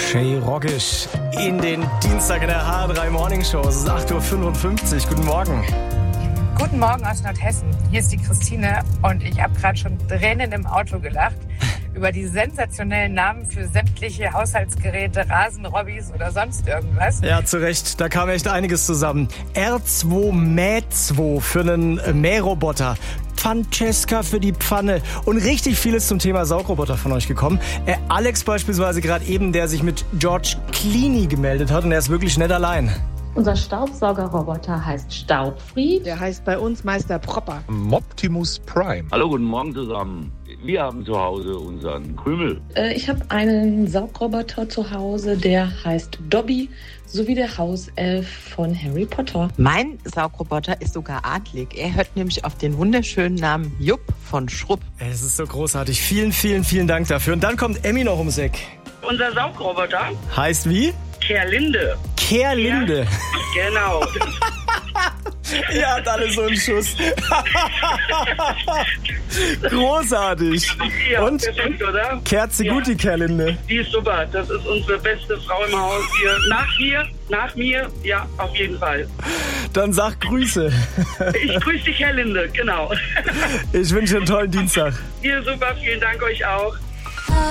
Shay Roggisch in den Dienstag in der H3 Morning Show. Es ist 8.55 Uhr. Guten Morgen. Guten Morgen aus Nordhessen. Hier ist die Christine und ich habe gerade schon Tränen im Auto gelacht über die sensationellen Namen für sämtliche Haushaltsgeräte, Rasenrobbys oder sonst irgendwas. Ja, zu Recht. Da kam echt einiges zusammen. R2 Mäh2 für einen Mähroboter. Francesca für die Pfanne und richtig vieles zum Thema Saugroboter von euch gekommen. Alex beispielsweise gerade eben, der sich mit George Clooney gemeldet hat und er ist wirklich nicht allein. Unser Staubsaugerroboter heißt Staubfried. Der heißt bei uns Meister Propper. Optimus Prime. Hallo, guten Morgen zusammen. Wir haben zu Hause unseren Krümel. Ich habe einen Saugroboter zu Hause, der heißt Dobby, sowie der Hauself von Harry Potter. Mein Saugroboter ist sogar adlig. Er hört nämlich auf den wunderschönen Namen Jupp von Schrupp. Es ist so großartig. Vielen, vielen, vielen Dank dafür. Und dann kommt Emmy noch ums Eck. Unser Saugroboter heißt wie? Kerlinde. Kerlinde. Ja, genau. Ihr habt alle so einen Schuss. Großartig. Ja, und perfekt, oder? kehrt sie gut, die Kerlinde? Die ist super. Das ist unsere beste Frau im Haus hier. Nach mir, ja, auf jeden Fall. Dann sag Grüße. Ich grüße dich, Herr Linde, genau. Ich wünsche einen tollen Dienstag. Ihr super, vielen Dank euch auch.